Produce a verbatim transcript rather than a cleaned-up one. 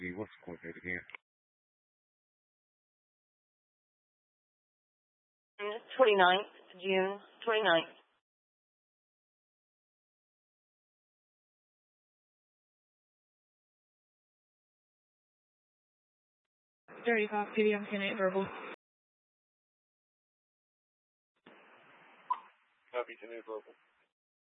See, what's the court date again? twenty-ninth, June twenty-ninth. thirty-five P D M ten eight verbal. Copy ten eight verbal.